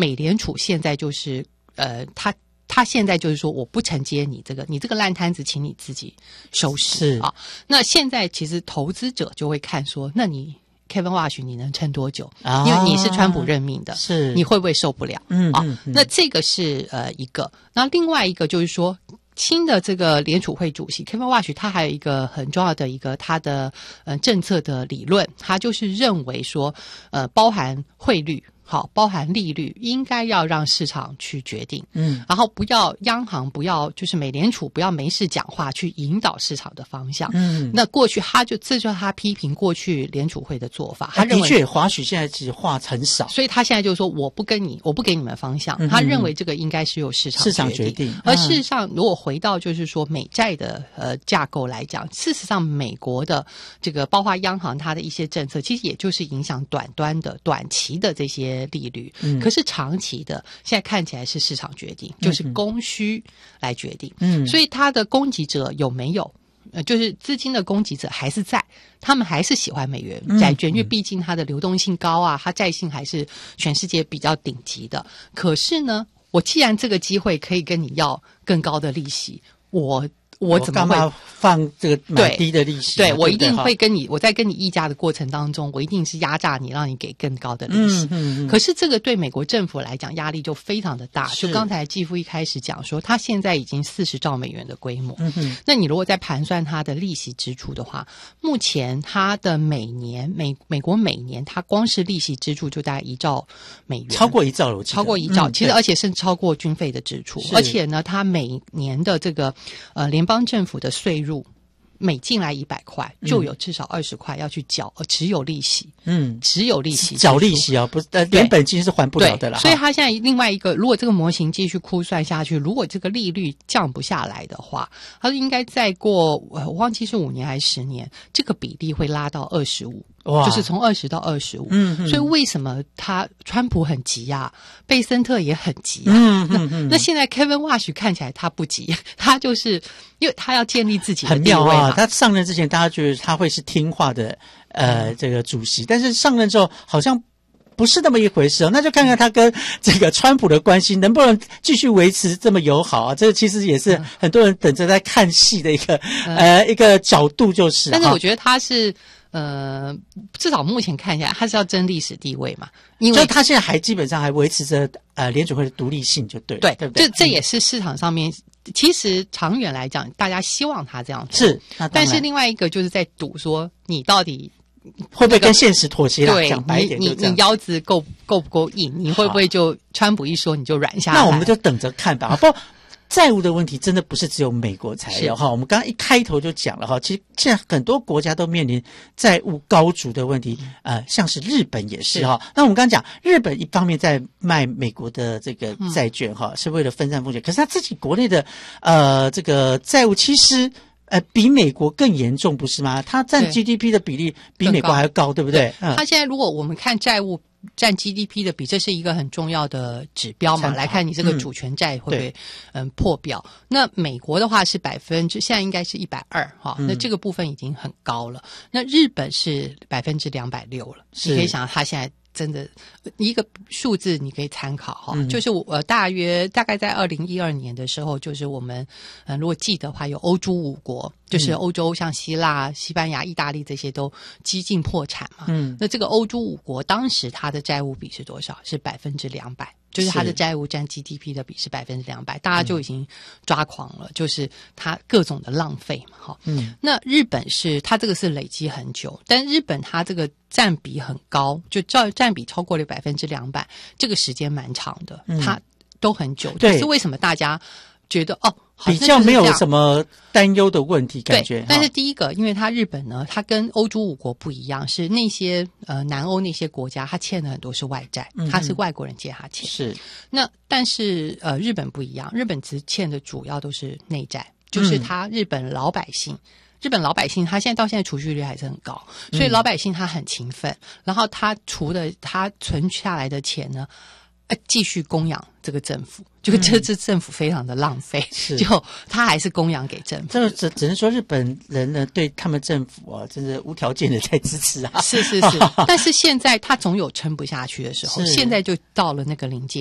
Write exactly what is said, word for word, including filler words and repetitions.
美联储现在就是呃，他他现在就是说我不承接你这个你这个烂摊子，请你自己收拾啊。那现在其实投资者就会看说，那你。Kevin Warsh 你能撑多久、啊、因为你是川普任命的，是你会不会受不了？嗯啊，嗯嗯那这个是呃一个，那另外一个就是说新的这个联储会主席 Kevin Warsh 他还有一个很重要的一个他的呃政策的理论，他就是认为说呃包含汇率好，包含利率应该要让市场去决定，嗯，然后不要央行不要就是美联储不要没事讲话去引导市场的方向，嗯，那过去他就这就是他批评过去联储会的做法，他认为的确华许现在其实话很少， 所以他现在就说我不跟你我不给你们方向，嗯、他认为这个应该是由市场市场决定， 而事实上如果回到就是说美债的呃架构来讲，事实上美国的这个包括央行它的一些政策，其实也就是影响短端的短期的这些利率，嗯，可是长期的现在看起来是市场决定，就是供需来决定，嗯，所以它的供给者有没有呃，就是资金的供给者还是在，他们还是喜欢美元债券，因为毕竟它的流动性高啊，它债性还是全世界比较顶级的。可是呢，我既然这个机会可以跟你要更高的利息，我我怎么会我放这个蛮低的利息？ 对，对我一定会跟你，我在跟你议价的过程当中，我一定是压榨你，让你给更高的利息。嗯嗯嗯。可是这个对美国政府来讲压力就非常的大。就刚才继父一开始讲说，他现在已经四十兆美元的规模。嗯嗯。那你如果再盘算他的利息支出的话，目前他的每年美美国每年他光是利息支出就大概一兆美元， 超过一兆了，我记得超过一兆，嗯、其实而且甚至超过军费的支出，而且呢，他每年的这个呃联邦政府的税入每进来一百块，就有至少二十块要去缴，呃，只有利息，嗯，只有利息， 缴利息啊，不是，呃，原本金是还不了的了。 所以他现在另外一个，如果这个模型继续估算下去，如果这个利率降不下来的话，他应该再过，我忘记是五年还是十年，这个比例会拉到二十五。就是从二十到二十五，嗯，所以为什么他川普很急啊，贝森特也很急啊？嗯嗯嗯。那现在 Kevin Warsh 看起来他不急，他就是因为他要建立自己的地位嘛。 很妙啊！他上任之前，大家觉得他会是听话的，呃，嗯、这个主席，但是上任之后好像不是那么一回事哦。那就看看他跟这个川普的关系能不能继续维持这么友好啊？这其实也是很多人等着在看戏的一个、嗯、呃一个角度，就是。 但是我觉得他是。呃，至少目前看起来，他是要争历史地位嘛？因为他现在还基本上还维持着呃联储会的独立性，就对了， 对对不对？ 这这也是市场上面，其实长远来讲，大家希望他这样做是， 但是另外一个就是在赌说，你到底会不会跟现实妥协啦？ 对， 讲白一点就这样， 你你腰子够够不够硬？你会不会就川普一说你就软下来？ 那我们就等着看吧，不。债务的问题真的不是只有美国才有哈，我们刚刚一开头就讲了哈，其实现在很多国家都面临债务高筑的问题，呃，像是日本也是哈。那我们刚刚讲，日本一方面在卖美国的这个债券哈，嗯、是为了分散风险，可是他自己国内的呃这个债务其实呃比美国更严重，不是吗？它占 G D P 的比例比美国还要高，对不对？ 嗯，它现在如果我们看债务占 G D P 的比，这是一个很重要的指标嘛，来看你这个主权债会不会 嗯, 嗯破表。那美国的话是百分之现在应该是一百二哈，那这个部分已经很高了。那日本是百分之两百六了，你可以想它现在真的一个数字你可以参考哈、嗯，就是我呃大约大概在二零一二年的时候，就是我们呃如果记得的话，有欧洲五国，就是欧洲像希腊、西班牙、意大利这些都几近破产嘛。嗯，那这个欧洲五国当时它的债务比是多少？是百分之两百。就是它的债务占 G D P 的比是百分之两百，大家就已经抓狂了，嗯、就是它各种的浪费嘛，哈。嗯，那日本是它这个是累积很久，但日本它这个占比很高，就占占比超过了百分之两百，这个时间蛮长的，嗯、它都很久。 对， 可是为什么大家觉得哦？ 比较没有什么担忧的问题，感觉。 对，但是第一个，因为它日本呢，它跟欧洲五国不一样，是那些呃南欧那些国家，它欠的很多是外债，它是外国人借它钱。是。那但是呃日本不一样，日本只欠的主要都是内债，就是它日本老百姓。嗯日本老百姓他现在到现在储蓄率还是很高，所以老百姓他很勤奋，嗯、然后他除了他存下来的钱呢，呃，继续供养这个政府，就这支政府非常的浪费，嗯、就他还是供养给政府。 这个只只能说日本人呢对他们政府啊，真的无条件的在支持啊。 是是是，但是现在他总有撑不下去的时候，现在就到了那个临界